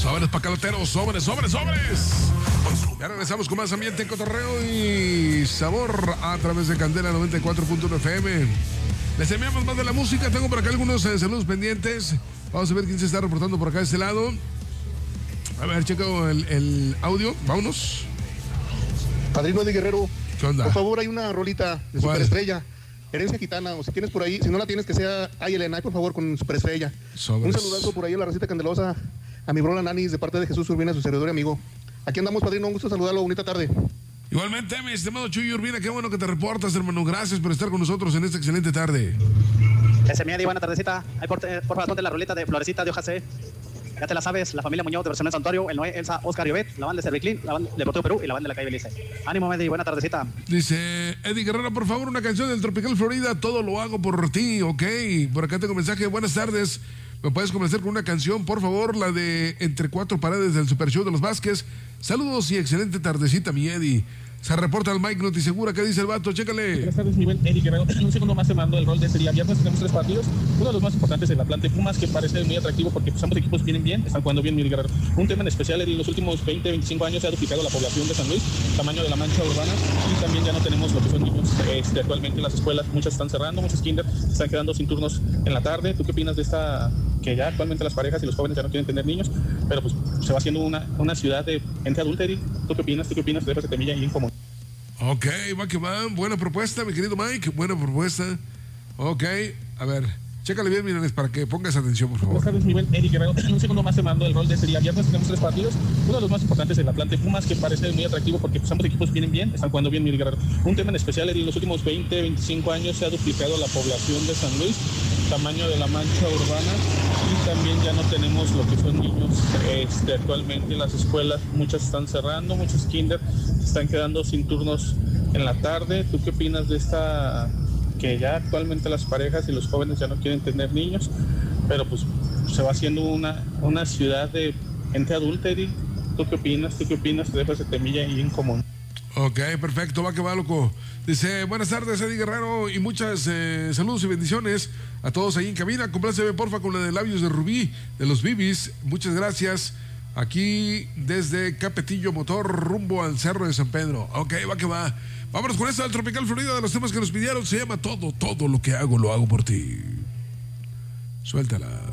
Sobres pacaloteros, sobres. Ya regresamos con más ambiente, cotorreo y sabor a través de Candela 94.1 FM. Les enviamos más de la música. Tengo por acá algunos saludos pendientes. Vamos a ver quién se está reportando por acá de este lado. A ver, checo el audio. Vámonos. Padrino de Guerrero. ¿Qué onda? Por favor, hay una rolita de ¿Cuál? Superestrella. Herencia Gitana, o si tienes por ahí, si no la tienes, que sea Ay Elena, por favor, con Superestrella. Sobres. Un saludazo por ahí a la receta candelosa, a mi brola Nanis, de parte de Jesús Urbina, su servidor y amigo. Aquí andamos, padrino, un gusto saludarlo, bonita tarde. Igualmente, mi estimado Chuy Urbina, qué bueno que te reportas, hermano. Gracias por estar con nosotros en esta excelente tarde. Ese Miedi, buena tardecita. Ahí por favor, ponte la rolita de Florecita de Hoja C. Ya te la sabes, la familia Muñoz de Versional Santuario, el Noé, Elsa, Oscar y Obed, la banda de Cerviclín, la banda de Deportivo Perú y la banda de la calle Belice. Ánimo, Medi, buena tardecita. Dice Eddie Guerrero, por favor, una canción del Tropical Florida, todo lo hago por ti, ok. Por acá tengo mensaje, buenas tardes. ¿Me puedes comenzar con una canción, por favor? La de Entre Cuatro Paredes del Super Show de los Vázquez. Saludos y excelente tardecita, mi Eddie. Se reporta al Mike Notisegura. ¿Qué dice el vato? Chécale. Buenas tardes, mi buen Eddie Guerrero. Un segundo más te mando el rol de este día viernes. Tenemos 3 partidos. Uno de los más importantes es la Atlante Pumas, que parece muy atractivo porque pues, ambos equipos vienen bien, están jugando bien, mi Guerrero. Un tema en especial, en los últimos 20, 25 años se ha duplicado la población de San Luis, tamaño de la mancha urbana, y también ya no tenemos lo que son niños. Actualmente las escuelas, muchas están cerrando, muchos kinder están quedando sin turnos en la tarde. ¿Tú qué opinas de esta, que ya actualmente las parejas y los jóvenes ya no quieren tener niños, pero pues se va haciendo una ciudad de gente adulta, Eddie? ¿Tú qué opinas? De esa semilla y en común. Ok, va que va. Buena propuesta, mi querido Mike. Buena propuesta. Ok, a ver, chécale bien, miren, para que pongas atención, por favor. Buenas tardes, mi buen Eddie Guerrero. Un segundo más te mando el rol de este día viernes. Tenemos 3 partidos. Uno de los más importantes es la Atlante Pumas, que parece muy atractivo porque pues, ambos equipos vienen bien, están jugando bien, mi Guerrero. Un tema en especial, en los últimos 20, 25 años se ha duplicado la población de San Luis, tamaño de la mancha urbana, y también ya no tenemos lo que son niños. Actualmente las escuelas, muchas están cerrando, muchos kinder están quedando sin turnos en la tarde. ¿Tú qué opinas de esta, que ya actualmente las parejas y los jóvenes ya no quieren tener niños, pero pues se va haciendo una ciudad de gente adulta, Eddie? ¿Tú qué opinas? Te dejo esa temilla ahí en común. Ok, perfecto, va que va, loco. Dice, buenas tardes, Eddie Guerrero, y muchas saludos y bendiciones a todos ahí en cabina. Compláceme, porfa, con la de Labios de Rubí, de los Bibis. Muchas gracias. Aquí desde Capetillo Motor, rumbo al Cerro de San Pedro. Ok, va que va. Vámonos con esta del Tropical Florida, de los temas que nos pidieron. Se llama Todo lo que hago, lo hago por ti. Suéltala.